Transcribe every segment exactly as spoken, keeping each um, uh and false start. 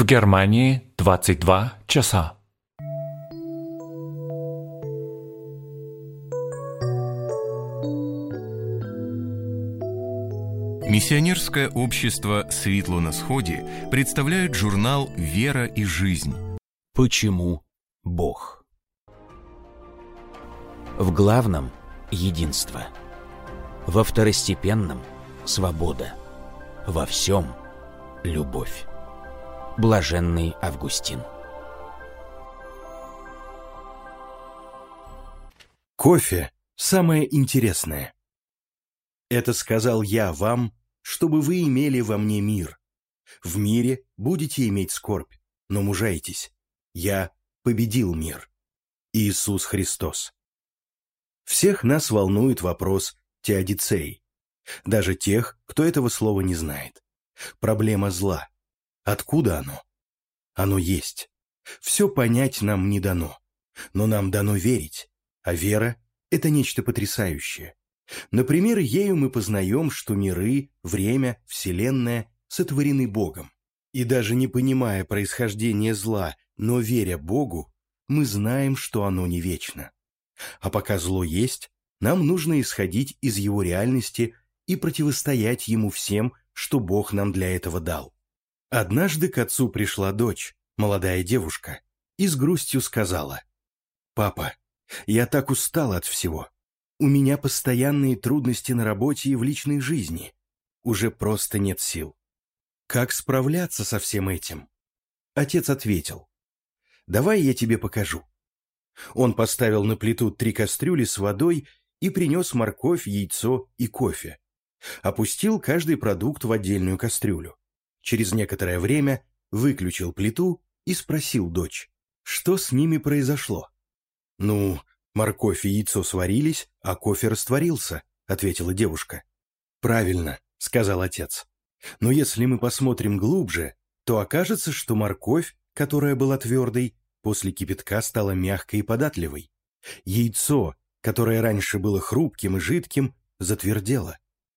В Германии двадцать два часа. Миссионерское общество «Светло на сходе» представляет журнал «Вера и жизнь». Почему Бог? В главном – единство. Во второстепенном – свобода. Во всем – любовь. Блаженный Августин. Кофе – самое интересное. Это сказал я вам, чтобы вы имели во мне мир. В мире будете иметь скорбь, но мужайтесь. Я победил мир. Иисус Христос. Всех нас волнует вопрос теодицеи. Даже тех, кто этого слова не знает. Проблема зла. Откуда оно? Оно есть. Все понять нам не дано. Но нам дано верить. А вера – это нечто потрясающее. Например, ею мы познаем, что миры, время, Вселенная сотворены Богом. И даже не понимая происхождения зла, но веря Богу, мы знаем, что оно не вечно. А пока зло есть, нам нужно исходить из его реальности и противостоять ему всем, что Бог нам для этого дал. Однажды к отцу пришла дочь, молодая девушка, и с грустью сказала: «Папа, я так устала от всего. У меня постоянные трудности на работе и в личной жизни. Уже просто нет сил. Как справляться со всем этим?» Отец ответил: «Давай я тебе покажу». Он поставил на плиту три кастрюли с водой и принес морковь, яйцо и кофе. Опустил каждый продукт в отдельную кастрюлю. Через некоторое время выключил плиту и спросил дочь, что с ними произошло. «Ну, морковь и яйцо сварились, а кофе растворился», — ответила девушка. «Правильно», — сказал отец. «Но если мы посмотрим глубже, то окажется, что морковь, которая была твердой, после кипятка стала мягкой и податливой. Яйцо, которое раньше было хрупким и жидким, затвердело.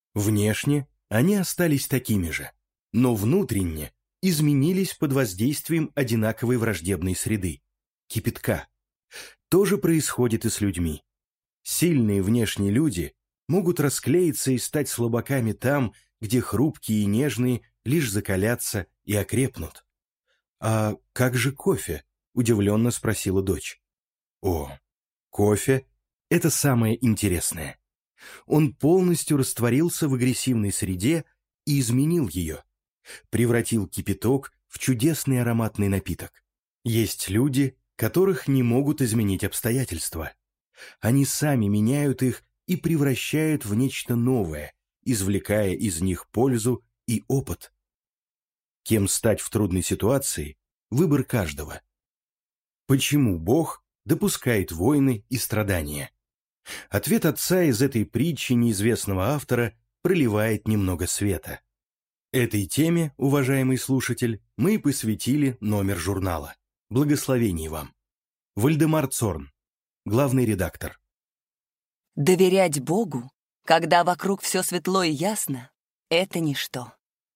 Внешне они остались такими же, но внутренне изменились под воздействием одинаковой враждебной среды — кипятка. То же происходит и с людьми. Сильные внешние люди могут расклеиться и стать слабаками там, где хрупкие и нежные лишь закалятся и окрепнут. «А как же кофе?» — удивленно спросила дочь. «О, кофе — это самое интересное. Он полностью растворился в агрессивной среде и изменил ее, превратил кипяток в чудесный ароматный напиток. Есть люди, которых не могут изменить обстоятельства. Они сами меняют их и превращают в нечто новое, извлекая из них пользу и опыт. Кем стать в трудной ситуации – выбор каждого. Почему Бог допускает войны и страдания? Ответ отца из этой притчи неизвестного автора проливает немного света. Этой теме, уважаемый слушатель, мы и посвятили номер журнала. Благословений вам. Вальдемар Цорн, главный редактор. Доверять Богу, когда вокруг все светло и ясно, это ничто.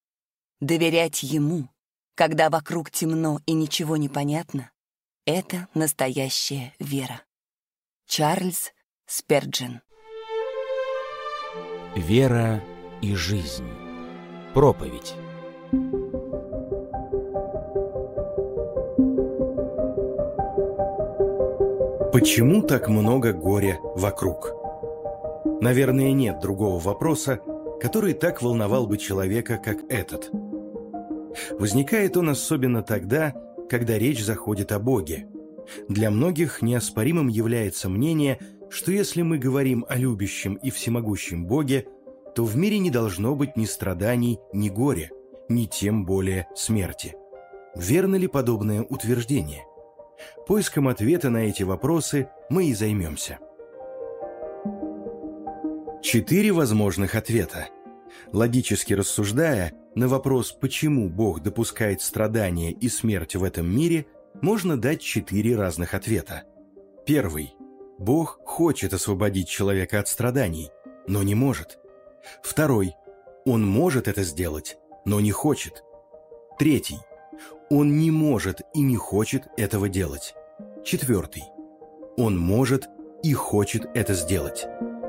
Доверять Ему, когда вокруг темно и ничего не понятно, это настоящая вера. Чарльз Сперджен. Вера и жизнь. Проповедь. Почему так много горя вокруг? Наверное, нет другого вопроса, который так волновал бы человека, как этот. Возникает он особенно тогда, когда речь заходит о Боге. Для многих неоспоримым является мнение, что если мы говорим о любящем и всемогущем Боге, то в мире не должно быть ни страданий, ни горя, ни тем более смерти. Верно ли подобное утверждение? Поиском ответа на эти вопросы мы и займемся. Четыре возможных ответа. Логически рассуждая, на вопрос, почему Бог допускает страдания и смерть в этом мире, можно дать четыре разных ответа. Первый. Бог хочет освободить человека от страданий, но не может. Второй. Он может это сделать, но не хочет. Третий. Он не может и не хочет этого делать. Четвертый. Он может и хочет это сделать.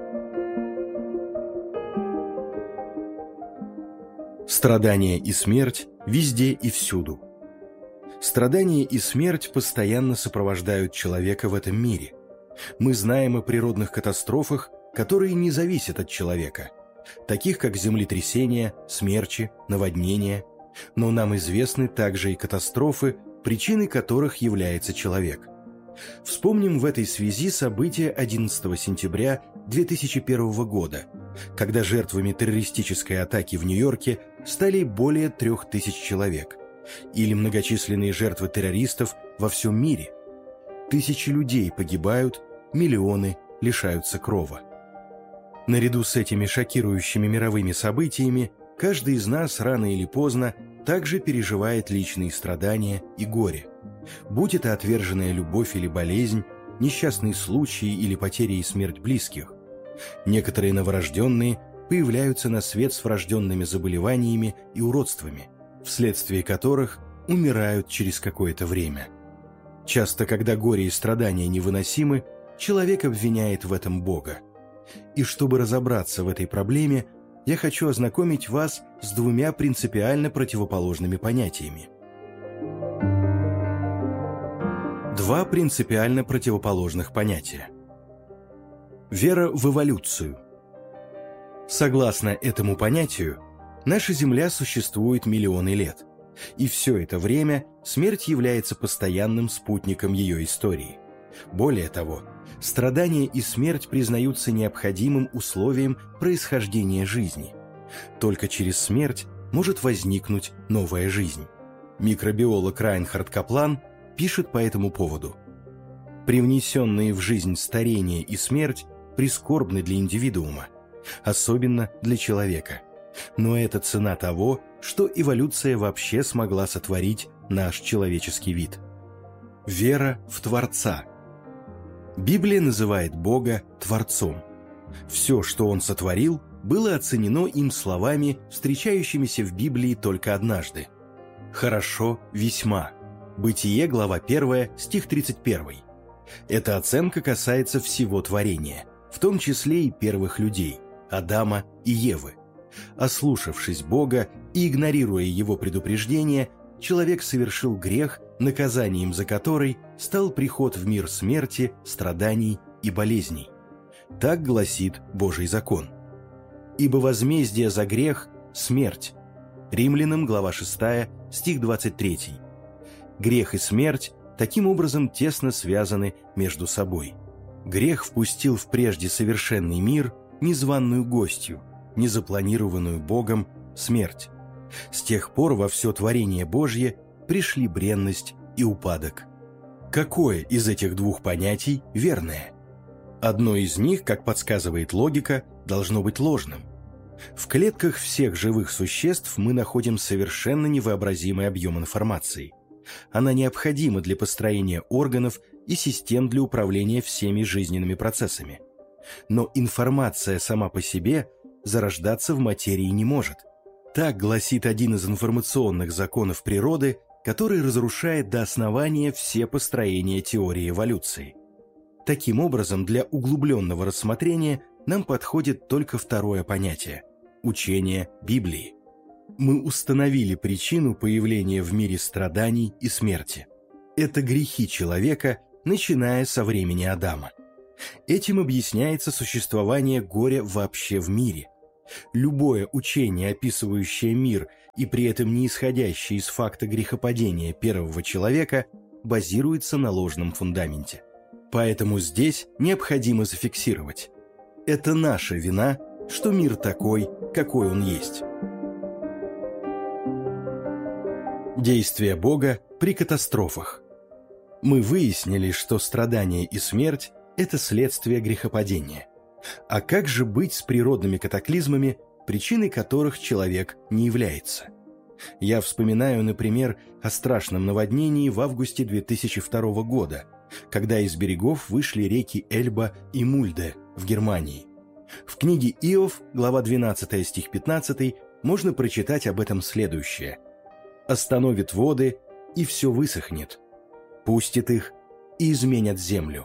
Страдания и смерть везде и всюду. Страдания и смерть постоянно сопровождают человека в этом мире. Мы знаем о природных катастрофах, которые не зависят от человека, таких как землетрясения, смерчи, наводнения, но нам известны также и катастрофы, причиной которых является человек. Вспомним в этой связи события одиннадцатого сентября две тысячи первого года, когда жертвами террористической атаки в Нью-Йорке стали более трех тысяч человек, или многочисленные жертвы террористов во всем мире. Тысячи людей погибают, миллионы лишаются крова. Наряду с этими шокирующими мировыми событиями каждый из нас рано или поздно также переживает личные страдания и горе. Будь это отверженная любовь или болезнь, несчастные случаи или потери и смерть близких. Некоторые новорожденные появляются на свет с врожденными заболеваниями и уродствами, вследствие которых умирают через какое-то время. Часто, когда горе и страдания невыносимы, человек обвиняет в этом Бога. И чтобы разобраться в этой проблеме, я хочу ознакомить вас с двумя принципиально противоположными понятиями. Два принципиально противоположных понятия. Вера в эволюцию. Согласно этому понятию, наша Земля существует миллионы лет, и все это время смерть является постоянным спутником ее истории. Более того, страдания и смерть признаются необходимым условием происхождения жизни. Только через смерть может возникнуть новая жизнь. Микробиолог Райнхард Каплан пишет по этому поводу: «Привнесенные в жизнь старение и смерть прискорбны для индивидуума, особенно для человека. Но это цена того, что эволюция вообще смогла сотворить наш человеческий вид». Вера в Творца. Библия называет Бога Творцом. Все, что Он сотворил, было оценено им словами, встречающимися в Библии только однажды. «Хорошо, весьма». Бытие, глава первая, стих тридцать первый. Эта оценка касается всего творения, в том числе и первых людей, Адама и Евы. Ослушавшись Бога и игнорируя Его предупреждения, человек совершил грех, наказанием за который стал приход в мир смерти, страданий и болезней. Так гласит Божий закон. «Ибо возмездие за грех – смерть». Римлянам, глава шестая, стих двадцать третий. Грех и смерть таким образом тесно связаны между собой. Грех впустил в прежде совершенный мир незваную гостью, незапланированную Богом смерть. С тех пор во все творение Божье пришли бренность и упадок. Какое из этих двух понятий верное? Одно из них, как подсказывает логика, должно быть ложным. В клетках всех живых существ мы находим совершенно невообразимый объем информации. Она необходима для построения органов и систем для управления всеми жизненными процессами. Но информация сама по себе зарождаться в материи не может. Так гласит один из информационных законов природы, который разрушает до основания все построения теории эволюции. Таким образом, для углубленного рассмотрения нам подходит только второе понятие – учение Библии. Мы установили причину появления в мире страданий и смерти. Это грехи человека, начиная со времени Адама. Этим объясняется существование горя вообще в мире. Любое учение, описывающее мир и при этом не исходящее из факта грехопадения первого человека, базируется на ложном фундаменте. Поэтому здесь необходимо зафиксировать: это наша вина, что мир такой, какой он есть. Действия Бога при катастрофах. Мы выяснили, что страдания и смерть – это следствие грехопадения. А как же быть с природными катаклизмами, причиной которых человек не является? Я вспоминаю, например, о страшном наводнении в августе две тысячи второго года, когда из берегов вышли реки Эльба и Мульде в Германии. В книге Иов, глава двенадцатая, стих пятнадцатый, можно прочитать об этом следующее: «Остановит воды, и все высохнет. Пустит их и изменят землю.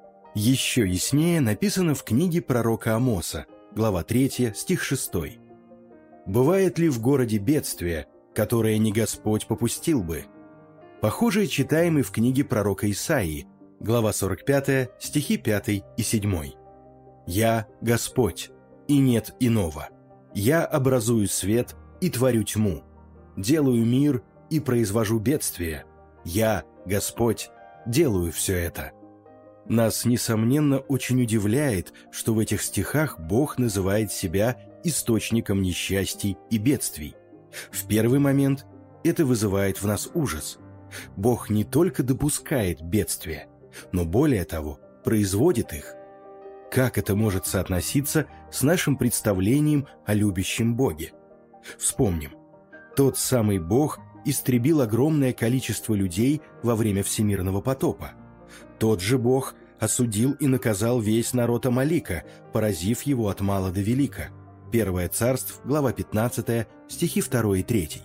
Еще яснее написано в книге пророка Амоса, глава третья, стих шестой. «Бывает ли в городе бедствие, которое не Господь попустил бы?» Похожее читаем и в книге пророка Исаии, глава сорок пятая, стихи пятый и седьмой. «Я Господь, и нет иного. Я образую свет и творю тьму. Делаю мир и произвожу бедствие. Я, Господь, делаю все это». Нас, несомненно, очень удивляет, что в этих стихах Бог называет себя источником несчастий и бедствий. В первый момент это вызывает в нас ужас. Бог не только допускает бедствия, но более того, производит их. Как это может соотноситься с нашим представлением о любящем Боге? Вспомним. Тот самый Бог истребил огромное количество людей во время всемирного потопа. Тот же Бог осудил и наказал весь народ Амалика, поразив его от мала до велика. Первое царство, глава пятнадцатая, стихи второй и третий.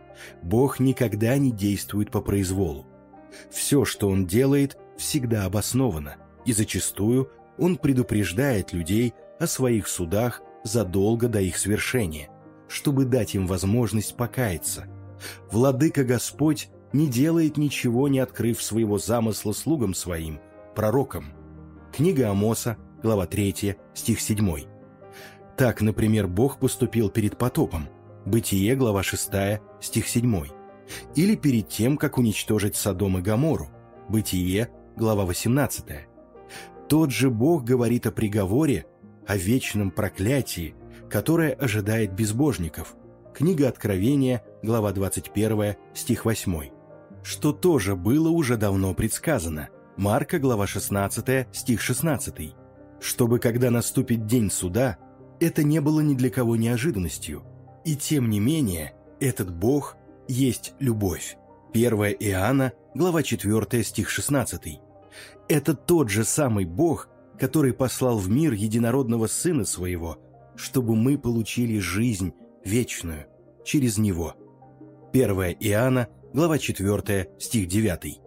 Бог никогда не действует по произволу. Все, что Он делает, всегда обосновано, и зачастую Он предупреждает людей о своих судах задолго до их свершения, чтобы дать им возможность покаяться. Владыка Господь не делает ничего, не открыв своего замысла слугам своим, пророкам. Книга Амоса, глава третья, стих седьмой. Так, например, Бог поступил перед потопом. Бытие, глава шестая, стих седьмой. Или перед тем, как уничтожить Содом и Гоморру. Бытие, глава восемнадцатая. Тот же Бог говорит о приговоре, о вечном проклятии, которое ожидает безбожников. Книга Откровения, глава двадцать первая, стих восьмой. Что тоже было уже давно предсказано. Марка, глава шестнадцатая, стих шестнадцатый. Чтобы, когда наступит день суда, это не было ни для кого неожиданностью. И тем не менее, этот Бог есть любовь. первое Иоанна, глава четвёртая, стих шестнадцатый. Это тот же самый Бог, который послал в мир единородного Сына Своего, чтобы мы получили жизнь вечную через Него. первое Иоанна, глава четвёртая, стих девятый.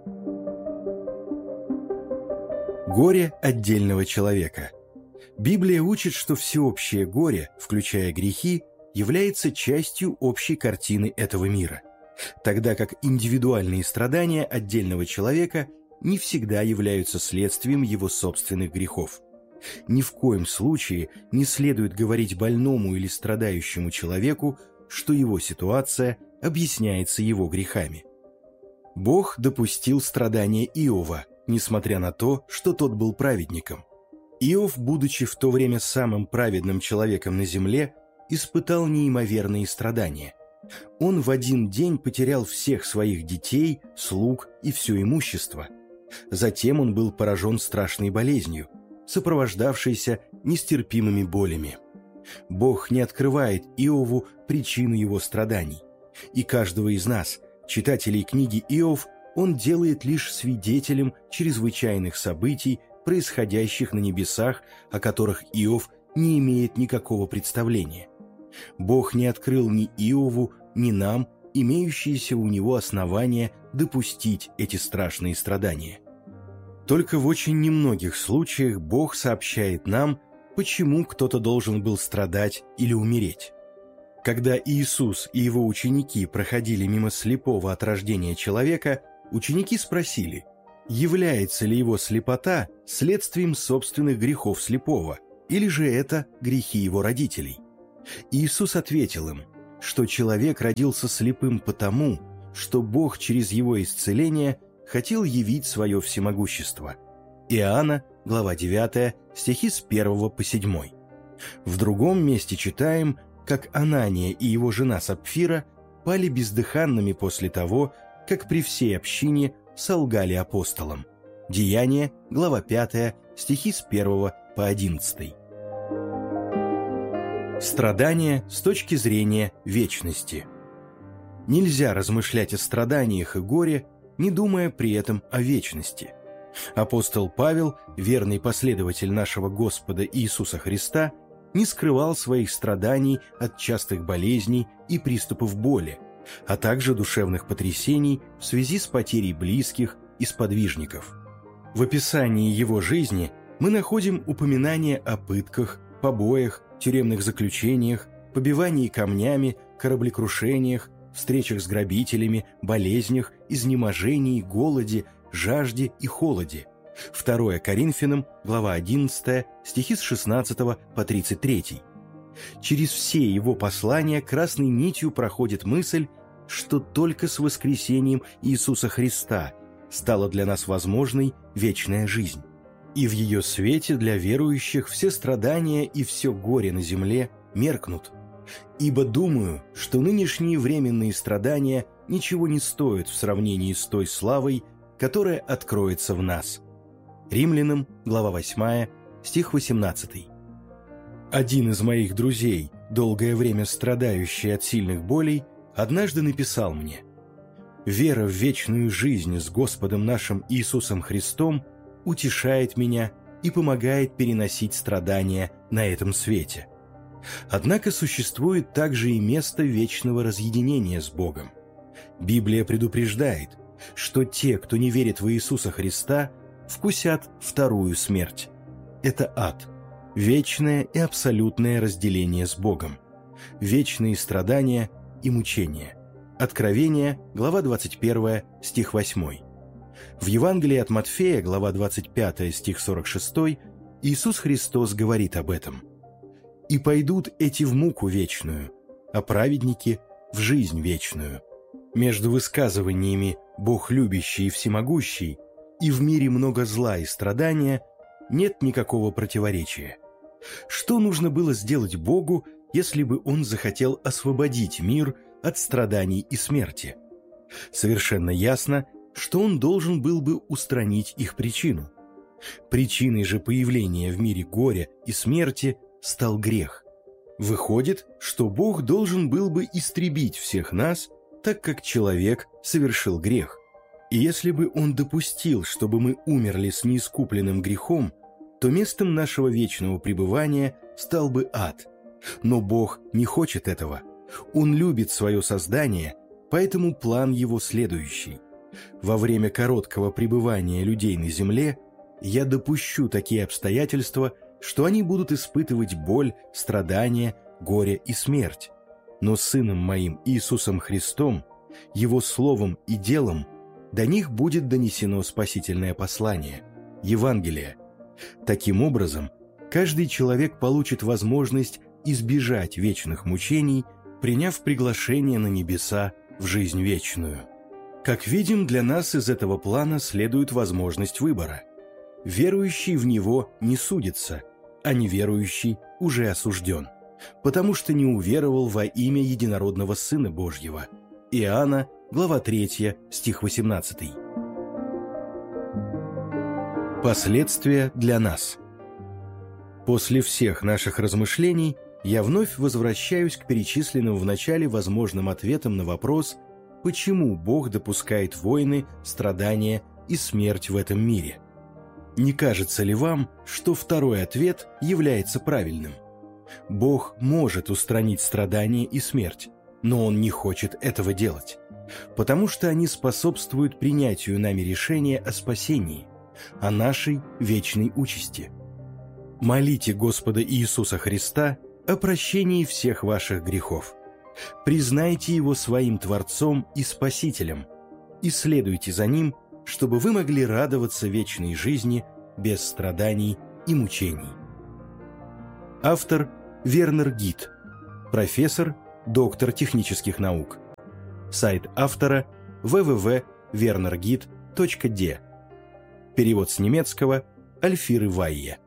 Горе отдельного человека. Библия учит, что всеобщее горе, включая грехи, является частью общей картины этого мира, тогда как индивидуальные страдания отдельного человека не всегда являются следствием его собственных грехов. Ни в коем случае не следует говорить больному или страдающему человеку, что его ситуация объясняется его грехами. Бог допустил страдания Иова, несмотря на то, что тот был праведником. Иов, будучи в то время самым праведным человеком на земле, испытал неимоверные страдания. Он в один день потерял всех своих детей, слуг и все имущество. Затем он был поражен страшной болезнью, сопровождавшейся нестерпимыми болями. Бог не открывает Иову причину его страданий, и каждого из нас, читателей книги Иов, он делает лишь свидетелем чрезвычайных событий, происходящих на небесах, о которых Иов не имеет никакого представления. Бог не открыл ни Иову, ни нам имеющиеся у него основания допустить эти страшные страдания. Только в очень немногих случаях Бог сообщает нам, почему кто-то должен был страдать или умереть. Когда Иисус и его ученики проходили мимо слепого от рождения человека, ученики спросили, является ли его слепота следствием собственных грехов слепого, или же это грехи его родителей. Иисус ответил им, что человек родился слепым потому, что Бог через его исцеление хотел явить свое всемогущество. Иоанна, глава девятая, стихи с первого по седьмой. В другом месте читаем, как Анания и его жена Сапфира пали бездыханными после того, как при всей общине солгали апостолам. Деяния, глава пятая, стихи с первого по одиннадцатый. Страдания с точки зрения вечности. Нельзя размышлять о страданиях и горе, не думая при этом о вечности. Апостол Павел, верный последователь нашего Господа Иисуса Христа, не скрывал своих страданий от частых болезней и приступов боли, а также душевных потрясений в связи с потерей близких и сподвижников. В описании его жизни мы находим упоминания о пытках, побоях, тюремных заключениях, побивании камнями, кораблекрушениях, встречах с грабителями, болезнях, изнеможении, голоде, жажде и холоде. второе Коринфянам, глава одиннадцатая, стихи с шестнадцатого по тридцать третий. Через все его послания красной нитью проходит мысль, что только с воскресением Иисуса Христа стала для нас возможной вечная жизнь. И в ее свете для верующих все страдания и все горе на земле меркнут. Ибо думаю, что нынешние временные страдания ничего не стоят в сравнении с той славой, которая откроется в нас. Римлянам, глава восьмая, стих восемнадцатый. Один из моих друзей, долгое время страдающий от сильных болей, однажды написал мне: «Вера в вечную жизнь с Господом нашим Иисусом Христом утешает меня и помогает переносить страдания на этом свете. Однако существует также и место вечного разъединения с Богом. Библия предупреждает, что те, кто не верит в Иисуса Христа, вкусят вторую смерть. Это ад, вечное и абсолютное разделение с Богом, вечные страдания и мучения». Откровение, глава двадцать первая, стих восьмой. В Евангелии от Матфея, глава двадцать пятая, стих сорок шестой, Иисус Христос говорит об этом. «И пойдут эти в муку вечную, а праведники в жизнь вечную». Между высказываниями «Бог любящий и всемогущий» и «в мире много зла и страдания» нет никакого противоречия. Что нужно было сделать Богу, если бы Он захотел освободить мир от страданий и смерти? Совершенно ясно, что Он должен был бы устранить их причину. Причиной же появления в мире горя и смерти стал грех. Выходит, что Бог должен был бы истребить всех нас, так как человек совершил грех. И если бы Он допустил, чтобы мы умерли с неискупленным грехом, то местом нашего вечного пребывания стал бы ад. Но Бог не хочет этого. Он любит свое создание, поэтому план Его следующий. Во время короткого пребывания людей на земле я допущу такие обстоятельства, что они будут испытывать боль, страдания, горе и смерть. Но Сыном Моим Иисусом Христом, Его Словом и делом до них будет донесено спасительное послание, Евангелие. Таким образом, каждый человек получит возможность избежать вечных мучений, приняв приглашение на небеса в жизнь вечную. Как видим, для нас из этого плана следует возможность выбора. Верующий в Него не судится, а неверующий уже осужден, потому что не уверовал во имя Единородного Сына Божьего. Иоанна, глава третья, стих восемнадцатый. Последствия для нас. После всех наших размышлений я вновь возвращаюсь к перечисленным в начале возможным ответам на вопрос, почему Бог допускает войны, страдания и смерть в этом мире. Не кажется ли вам, что второй ответ является правильным? Бог может устранить страдания и смерть, но Он не хочет этого делать, потому что они способствуют принятию нами решения о спасении, о нашей вечной участи. Молите Господа Иисуса Христа о прощении всех ваших грехов. Признайте Его своим Творцом и Спасителем и следуйте за Ним, чтобы вы могли радоваться вечной жизни без страданий и мучений. Автор Вернер Гит, профессор, доктор технических наук. Сайт автора дабл ю дабл ю дабл ю точка вернер гит точка ди. Перевод с немецкого Альфиры Вайе.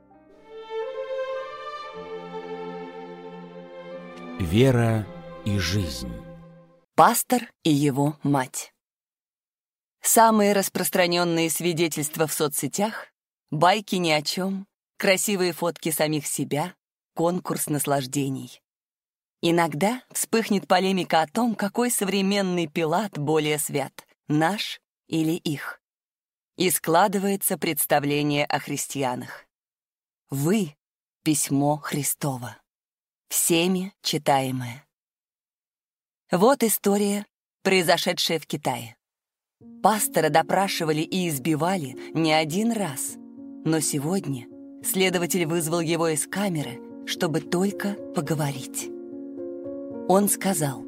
Вера и жизнь. Пастор и его мать. Самые распространенные свидетельства в соцсетях — байки ни о чем, красивые фотки самих себя, конкурс наслаждений. Иногда вспыхнет полемика о том, какой современный Пилат более свят — наш или их. И складывается представление о христианах. Вы — письмо Христово, всеми читаемое. Вот история произошедшее в Китае. Пастора допрашивали и избивали не один раз, но сегодня следователь вызвал его из камеры, чтобы только поговорить. Он сказал: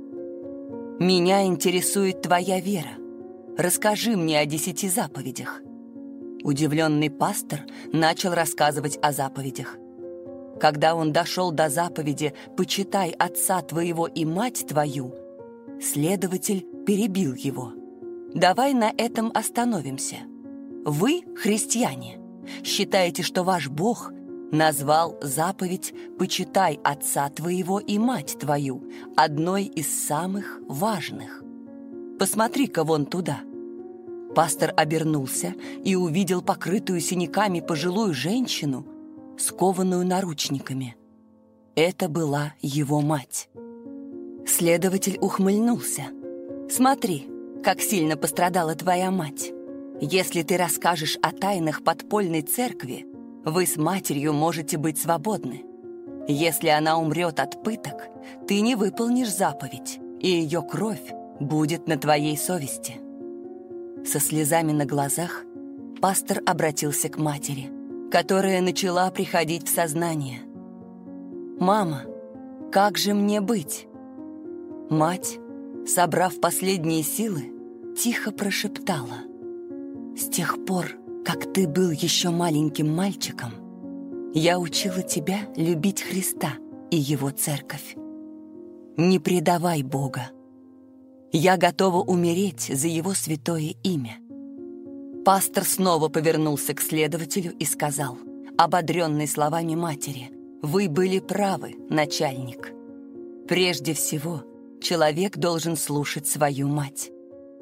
«Меня интересует твоя вера. Расскажи мне о десяти заповедях». Удивленный пастор начал рассказывать о заповедях. Когда он дошел до заповеди «Почитай отца твоего и мать твою», следователь перебил его. «Давай на этом остановимся. Вы, христиане, считаете, что ваш Бог назвал заповедь «Почитай отца твоего и мать твою» одной из самых важных. Посмотри-ка вон туда». Пастор обернулся и увидел покрытую синяками пожилую женщину, скованную наручниками. Это была его мать. Следователь ухмыльнулся. «Смотри, как сильно пострадала твоя мать. Если ты расскажешь о тайнах подпольной церкви, вы с матерью можете быть свободны. Если она умрет от пыток, ты не выполнишь заповедь, и ее кровь будет на твоей совести». Со слезами на глазах пастор обратился к матери, которая начала приходить в сознание. «Мама, как же мне быть?» Мать, собрав последние силы, тихо прошептала: «С тех пор, как ты был еще маленьким мальчиком, я учила тебя любить Христа и Его церковь. Не предавай Бога. Я готова умереть за Его святое имя». Пастор снова повернулся к следователю и сказал, ободренный словами матери: «Вы были правы, начальник. Прежде всего, человек должен слушать свою мать».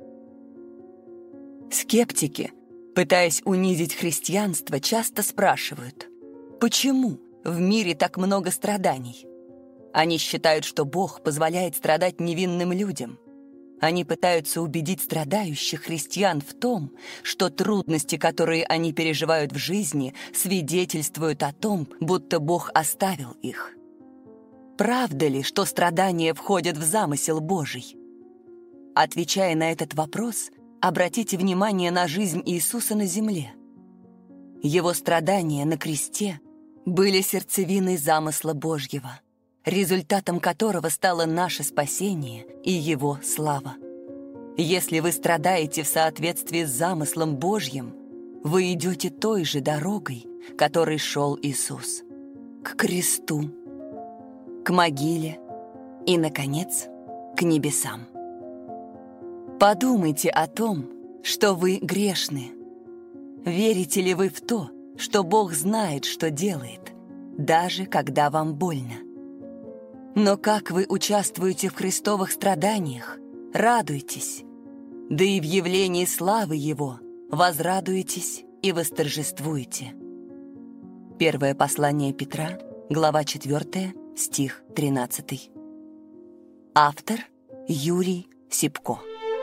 Скептики, пытаясь унизить христианство, часто спрашивают: почему в мире так много страданий? Они считают, что Бог позволяет страдать невинным людям. Они пытаются убедить страдающих христиан в том, что трудности, которые они переживают в жизни, свидетельствуют о том, будто Бог оставил их. Правда ли, что страдания входят в замысел Божий? Отвечая на этот вопрос, обратите внимание на жизнь Иисуса на земле. Его страдания на кресте были сердцевиной замысла Божьего, результатом которого стало наше спасение и Его слава. Если вы страдаете в соответствии с замыслом Божьим, вы идете той же дорогой, которой шел Иисус, к кресту, к могиле и, наконец, к небесам. Подумайте о том, что вы грешны. Верите ли вы в то, что Бог знает, что делает, даже когда вам больно? Но как вы участвуете в христовых страданиях, радуйтесь, да и в явлении славы Его возрадуетесь и восторжествуете. Первое послание Петра, глава четвёртая, стих тринадцатый. Автор Юрий Сипко.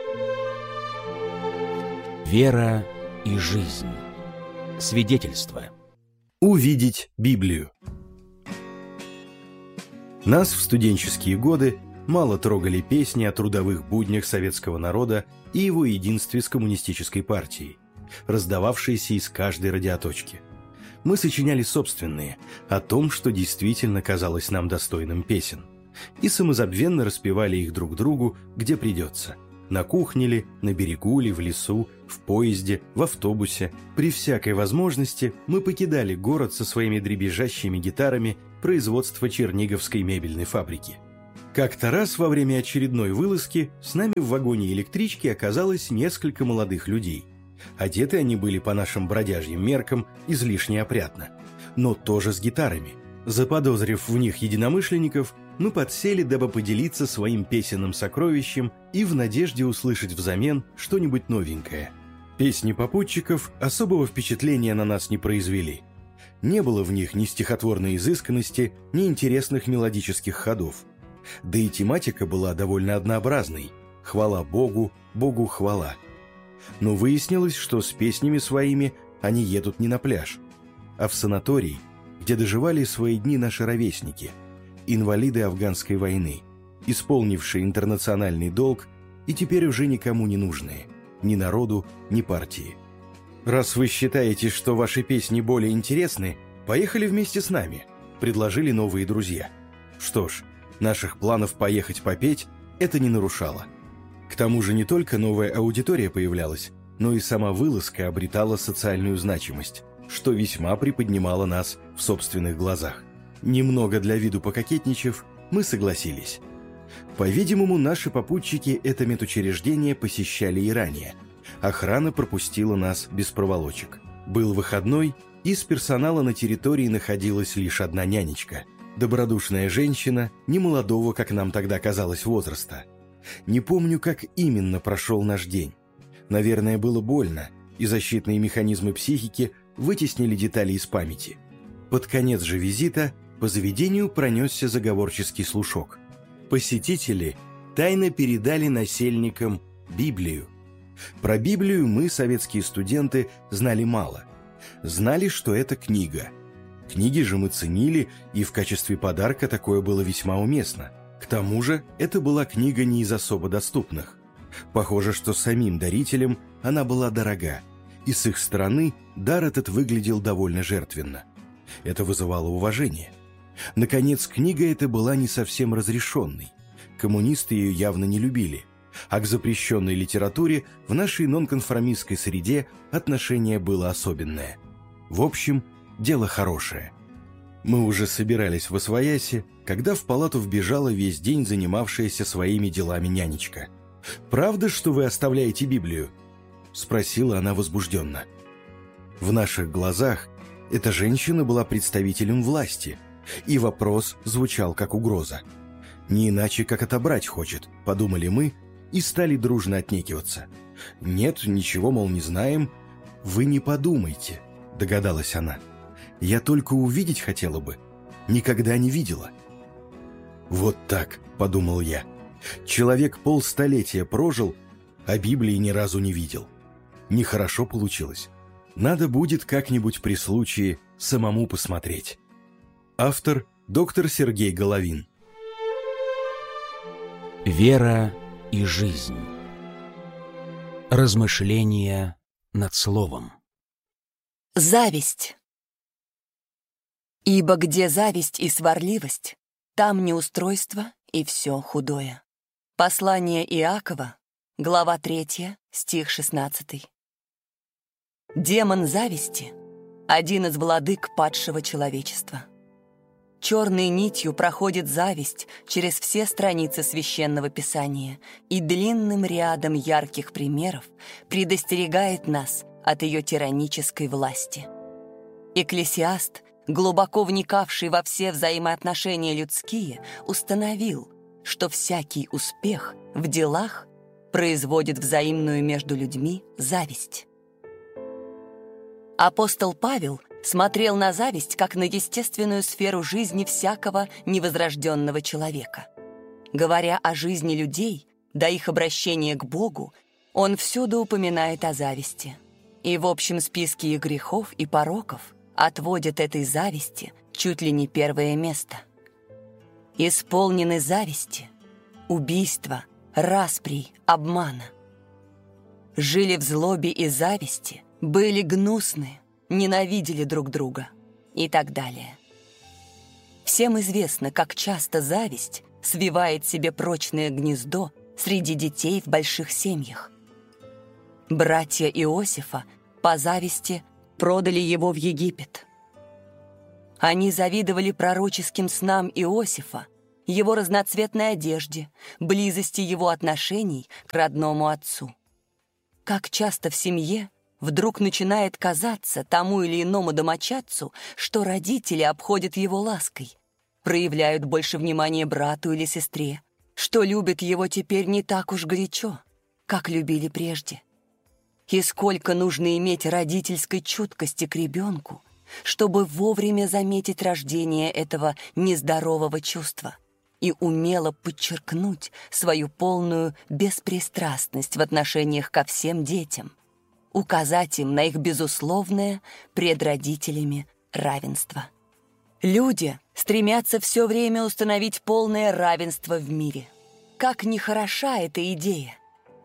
Вера и жизнь. Свидетельство. Увидеть Библию. Нас в студенческие годы мало трогали песни о трудовых буднях советского народа и его единстве с коммунистической партией, раздававшиеся из каждой радиоточки. Мы сочиняли собственные, о том, что действительно казалось нам достойным песен, и самозабвенно распевали их друг другу, где придется. На кухне ли, на берегу ли, в лесу, в поезде, в автобусе. При всякой возможности мы покидали город со своими дребезжащими гитарами производства Черниговской мебельной фабрики. Как-то раз во время очередной вылазки с нами в вагоне электрички оказалось несколько молодых людей. Одеты они были по нашим бродяжьим меркам излишне опрятно, но тоже с гитарами. Заподозрив в них единомышленников, мы подсели, дабы поделиться своим песенным сокровищем и в надежде услышать взамен что-нибудь новенькое. Песни попутчиков особого впечатления на нас не произвели. Не было в них ни стихотворной изысканности, ни интересных мелодических ходов. Да и тематика была довольно однообразной. Хвала Богу, Богу хвала. Но выяснилось, что с песнями своими они едут не на пляж, а в санаторий, где доживали свои дни наши ровесники, инвалиды афганской войны, исполнившие интернациональный долг и теперь уже никому не нужные. Ни народу, ни партии. «Раз вы считаете, что ваши песни более интересны, поехали вместе с нами», — предложили новые друзья. Что ж, наших планов поехать попеть это не нарушало. К тому же не только новая аудитория появлялась, но и сама вылазка обретала социальную значимость, что весьма приподнимало нас в собственных глазах. Немного для виду пококетничав, мы согласились. По-видимому, наши попутчики это медучреждение посещали и ранее. Охрана пропустила нас без проволочек. Был выходной, и с персонала на территории находилась лишь одна нянечка. Добродушная женщина, немолодого, как нам тогда казалось, возраста. Не помню, как именно прошел наш день. Наверное, было больно, и защитные механизмы психики вытеснили детали из памяти. Под конец же визита по заведению пронесся заговорческий слушок. Посетители тайно передали насельникам Библию. Про Библию мы, советские студенты, знали мало. Знали, что это книга. Книги же мы ценили, и в качестве подарка такое было весьма уместно. К тому же, это была книга не из особо доступных. Похоже, что самим дарителям она была дорога, и с их стороны дар этот выглядел довольно жертвенно. Это вызывало уважение. Наконец, книга эта была не совсем разрешенной. Коммунисты ее явно не любили, а к запрещенной литературе в нашей нонконформистской среде отношение было особенное. В общем, дело хорошее. Мы уже собирались восвояси, когда в палату вбежала весь день занимавшаяся своими делами нянечка. «Правда, что вы оставляете Библию?» — спросила она возбужденно. В наших глазах эта женщина была представителем власти, и вопрос звучал как угроза. «Не иначе, как отобрать хочет», — подумали мы, и стали дружно отнекиваться. «Нет, ничего, мол, не знаем». «Вы не подумайте», — догадалась она. «Я только увидеть хотела бы. Никогда не видела». «Вот так», — подумал я. «Человек полстолетия прожил, а Библии ни разу не видел. Нехорошо получилось. Надо будет как-нибудь при случае самому посмотреть». Автор — доктор Сергей Головин. Вера и жизнь. Размышления над словом. Зависть. Ибо где зависть и сварливость, там неустройство и все худое. Послание Иакова, глава третья, стих шестнадцатый. Демон зависти — один из владык падшего человечества. Черной нитью проходит зависть через все страницы Священного Писания и длинным рядом ярких примеров предостерегает нас от ее тиранической власти. Экклесиаст, глубоко вникавший во все взаимоотношения людские, установил, что всякий успех в делах производит взаимную между людьми зависть. Апостол Павел смотрел на зависть как на естественную сферу жизни всякого невозрожденного человека. Говоря о жизни людей, до их обращения к Богу, он всюду упоминает о зависти. И в общем списке их грехов и пороков отводит этой зависти чуть ли не первое место. Исполнены зависти, убийства, расприй, обмана. Жили в злобе и зависти, были гнусны, ненавидели друг друга и так далее. Всем известно, как часто зависть свивает себе прочное гнездо среди детей в больших семьях. Братья Иосифа по зависти продали его в Египет. Они завидовали пророческим снам Иосифа, его разноцветной одежде, близости его отношений к родному отцу. Как часто в семье вдруг начинает казаться тому или иному домочадцу, что родители обходят его лаской, проявляют больше внимания брату или сестре, что любят его теперь не так уж горячо, как любили прежде. И сколько нужно иметь родительской чуткости к ребенку, чтобы вовремя заметить рождение этого нездорового чувства и умело подчеркнуть свою полную беспристрастность в отношениях ко всем детям, указать им на их безусловное пред родителями равенство. Люди стремятся все время установить полное равенство в мире. Как ни хороша эта идея,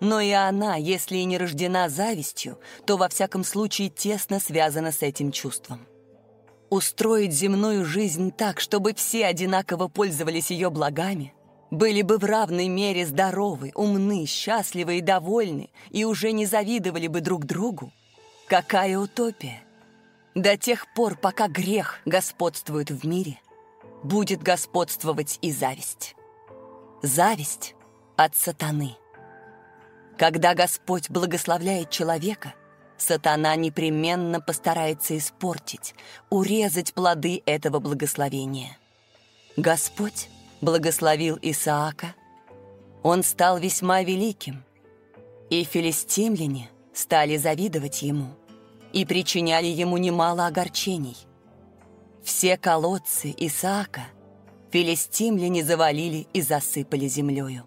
но и она, если и не рождена завистью, то во всяком случае тесно связана с этим чувством. Устроить земную жизнь так, чтобы все одинаково пользовались ее благами, были бы в равной мере здоровы, умны, счастливы и довольны, и уже не завидовали бы друг другу. Какая утопия! До тех пор, пока грех господствует в мире, будет господствовать и зависть. Зависть от сатаны. Когда Господь благословляет человека, сатана непременно постарается испортить, урезать плоды этого благословения. Господь благословил Исаака, он стал весьма великим, и филистимляне стали завидовать ему и причиняли ему немало огорчений. Все колодцы Исаака филистимляне завалили и засыпали землею.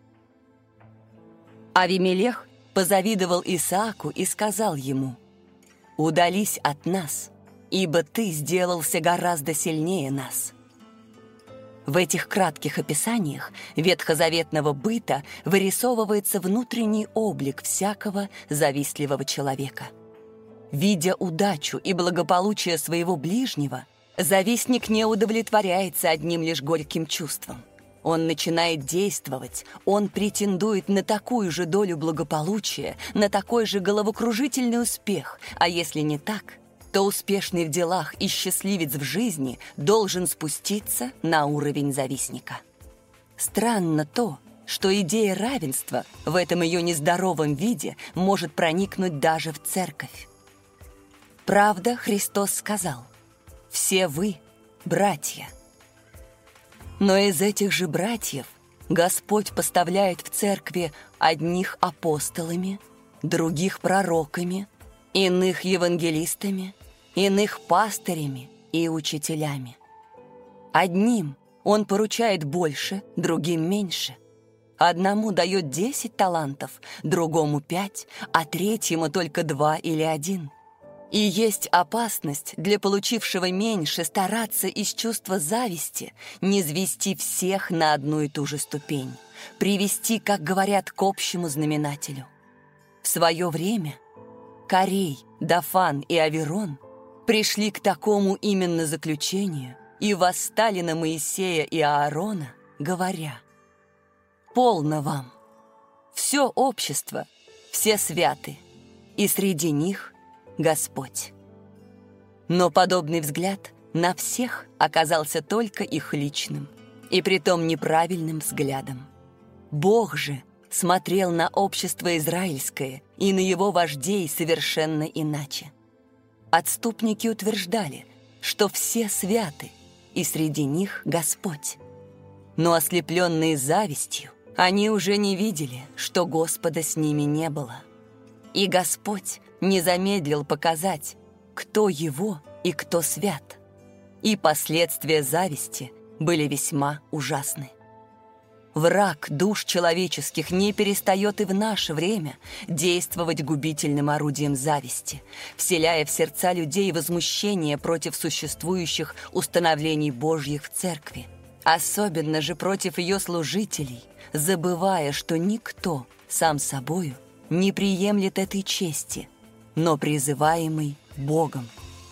Авимелех позавидовал Исааку и сказал ему: «Удались от нас, ибо ты сделался гораздо сильнее нас». В этих кратких описаниях ветхозаветного быта вырисовывается внутренний облик всякого завистливого человека. Видя удачу и благополучие своего ближнего, завистник не удовлетворяется одним лишь горьким чувством. Он начинает действовать, он претендует на такую же долю благополучия, на такой же головокружительный успех, а если не так, то успешный в делах и счастливец в жизни должен спуститься на уровень завистника. Странно то, что идея равенства в этом ее нездоровом виде может проникнуть даже в церковь. Правда, Христос сказал: «Все вы – братья». Но из этих же братьев Господь поставляет в церкви одних апостолами, других пророками, иных евангелистами, иных пастырями и учителями. Одним Он поручает больше, другим меньше. Одному дает десять талантов, другому пять, а третьему только два или один. И есть опасность для получившего меньше стараться из чувства зависти не звести всех на одну и ту же ступень, привести, как говорят, к общему знаменателю. В свое время Корей, Дафан и Аверон пришли к такому именно заключению и восстали на Моисея и Аарона, говоря: «Полно вам! Все общество, все святы, и среди них Господь». Но подобный взгляд на всех оказался только их личным, и притом неправильным взглядом. Бог же смотрел на общество израильское и на его вождей совершенно иначе. Отступники утверждали, что все святы, и среди них Господь. Но ослепленные завистью, они уже не видели, что Господа с ними не было. И Господь не замедлил показать, кто Его и кто свят. И последствия зависти были весьма ужасны. Враг душ человеческих не перестает и в наше время действовать губительным орудием зависти, вселяя в сердца людей возмущение против существующих установлений Божьих в церкви, особенно же против ее служителей, забывая, что никто сам собою не приемлет этой чести, но призываемый Богом.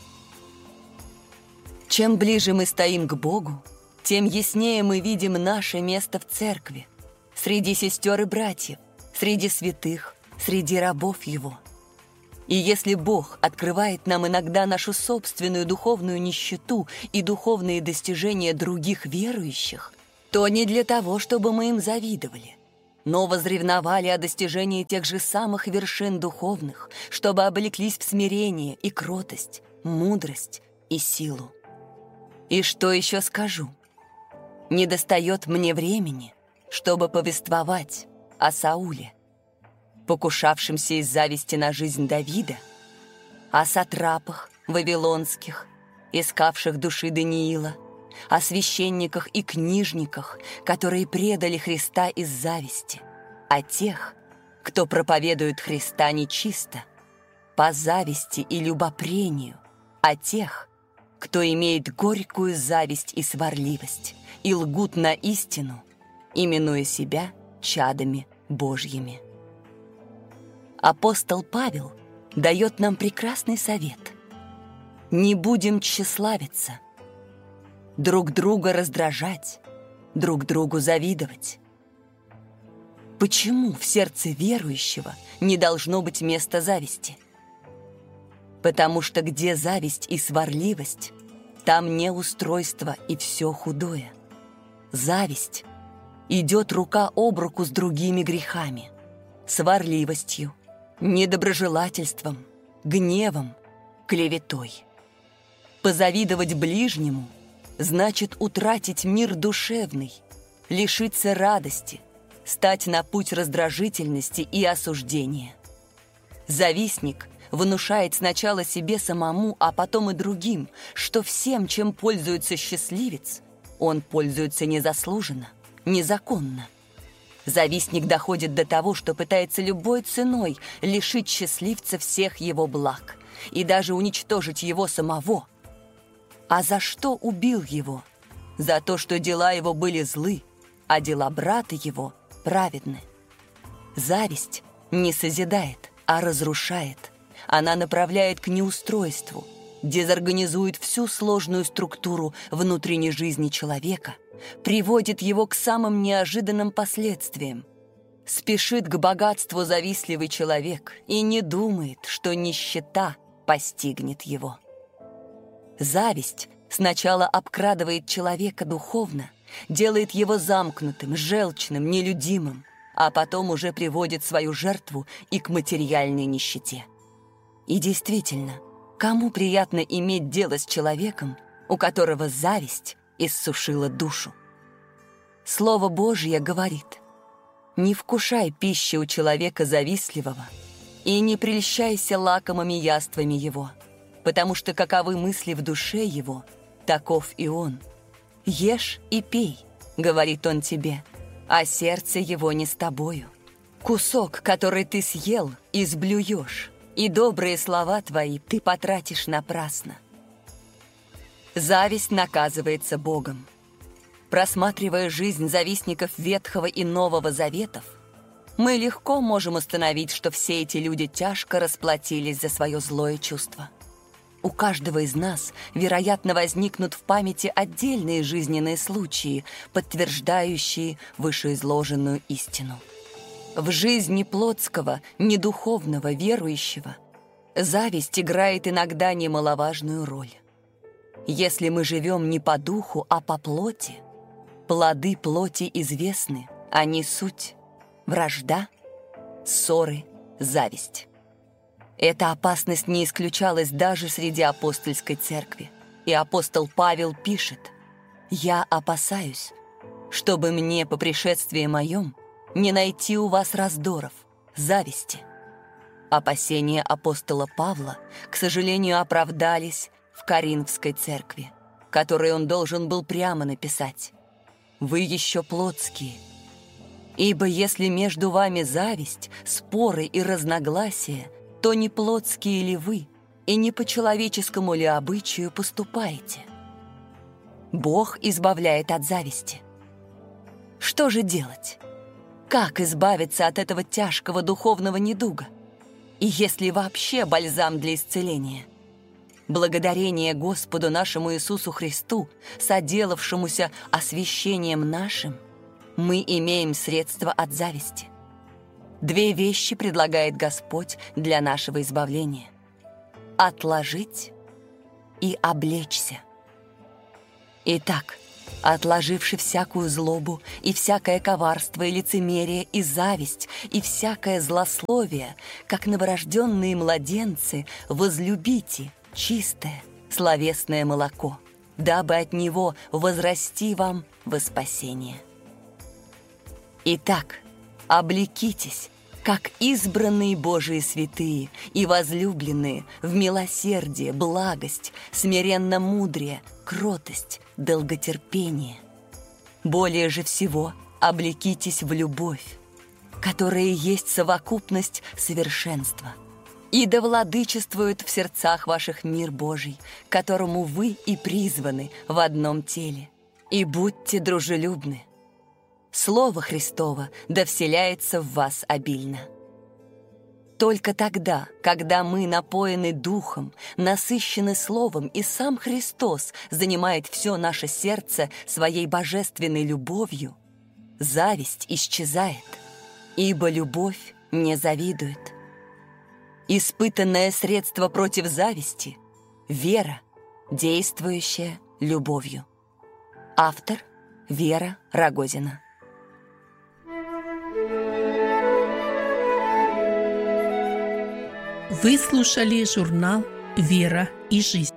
Чем ближе мы стоим к Богу, тем яснее мы видим наше место в церкви, среди сестер и братьев, среди святых, среди рабов Его. И если Бог открывает нам иногда нашу собственную духовную нищету и духовные достижения других верующих, то не для того, чтобы мы им завидовали, но возревновали о достижении тех же самых вершин духовных, чтобы облеклись в смирение и кротость, мудрость и силу. И что еще скажу? Недостает мне времени, чтобы повествовать о Сауле, покушавшемся из зависти на жизнь Давида, о сатрапах вавилонских, искавших души Даниила, о священниках и книжниках, которые предали Христа из зависти, о тех, кто проповедует Христа нечисто, по зависти и любопрению, о тех, кто имеет горькую зависть и сварливость, и лгут на истину, именуя себя чадами Божьими. Апостол Павел дает нам прекрасный совет. Не будем тщеславиться, друг друга раздражать, друг другу завидовать. Почему в сердце верующего не должно быть места зависти? Потому что где зависть и сварливость, там неустройство и все худое. Зависть идет рука об руку с другими грехами, сварливостью, недоброжелательством, гневом, клеветой. Позавидовать ближнему значит утратить мир душевный, лишиться радости, стать на путь раздражительности и осуждения. Завистник внушает сначала себе самому, а потом и другим, что всем, чем пользуется счастливец, он пользуется незаслуженно, незаконно. Завистник доходит до того, что пытается любой ценой лишить счастливца всех его благ и даже уничтожить его самого. А за что убил его? За то, что дела его были злы, а дела брата его праведны. Зависть не созидает, а разрушает. Она направляет к неустройству, дезорганизует всю сложную структуру внутренней жизни человека, приводит его к самым неожиданным последствиям. Спешит к богатству завистливый человек и не думает, что нищета постигнет его. Зависть сначала обкрадывает человека духовно, делает его замкнутым, желчным, нелюдимым, а потом уже приводит свою жертву и к материальной нищете. И действительно, кому приятно иметь дело с человеком, у которого зависть иссушила душу? Слово Божье говорит: «Не вкушай пищи у человека завистливого и не прельщайся лакомыми яствами его, потому что каковы мысли в душе его, таков и он. Ешь и пей, — говорит он тебе, — а сердце его не с тобою. Кусок, который ты съел, изблюешь, и добрые слова твои ты потратишь напрасно». Зависть наказывается Богом. Просматривая жизнь завистников Ветхого и Нового Заветов, мы легко можем установить, что все эти люди тяжко расплатились за свое злое чувство. У каждого из нас, вероятно, возникнут в памяти отдельные жизненные случаи, подтверждающие вышеизложенную истину. В жизни плотского, недуховного верующего зависть играет иногда немаловажную роль. Если мы живем не по духу, а по плоти, плоды плоти известны, они суть вражда, ссоры, зависть. Эта опасность не исключалась даже среди апостольской церкви. И апостол Павел пишет: «Я опасаюсь, чтобы мне по пришествии моем не найти у вас раздоров, зависти». Опасения апостола Павла, к сожалению, оправдались в Коринфской церкви, которой он должен был прямо написать: «Вы еще плотские. Ибо если между вами зависть, споры и разногласия, то не плотские ли вы, и не по человеческому ли обычаю поступаете?» Бог избавляет от зависти. Что же делать? Как избавиться от этого тяжкого духовного недуга? И есть ли вообще бальзам для исцеления? Благодарение Господу нашему Иисусу Христу, соделавшемуся освящением нашим, мы имеем средства от зависти. Две вещи предлагает Господь для нашего избавления: отложить и облечься. Итак, отложивши всякую злобу и всякое коварство и лицемерие и зависть и всякое злословие, как новорожденные младенцы, возлюбите чистое словесное молоко, дабы от него возрасти вам во спасение. Итак, облекитесь, как избранные Божии святые и возлюбленные, в милосердие, благость, смиренно-мудрие, кротость, долготерпение. Более же всего облекитесь в любовь, которая есть совокупность совершенства. И да владычествует в сердцах ваших мир Божий, которому вы и призваны в одном теле. И будьте дружелюбны. Слово Христово да вселяется в вас обильно. Только тогда, когда мы напоены Духом, насыщены Словом, и сам Христос занимает все наше сердце своей божественной любовью, зависть исчезает, ибо любовь не завидует. Испытанное средство против зависти — вера, действующая любовью. Автор — Вера Рогозина. Вы слушали журнал «Вера и жизнь».